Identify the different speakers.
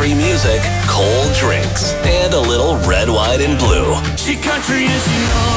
Speaker 1: country music, cold drinks, and a little red, white, and blue.
Speaker 2: She country as you know.